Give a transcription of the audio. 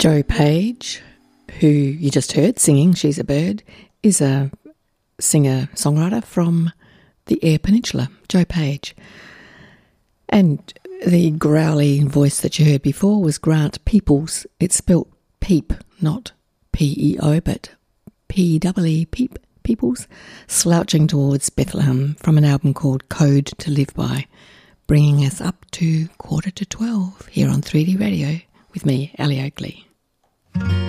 Jo Page, who you just heard singing She's a Bird, is a singer-songwriter from the Eyre Peninsula, Jo Page. And the growly voice that you heard before was Grant Peoples. It's spelt Peep, not P-E-O, but P-E-E, Peep, Peoples, slouching towards Bethlehem from an album called Code to Live By, bringing us up to 11:45 here on 3D Radio with me, Ali Oakley.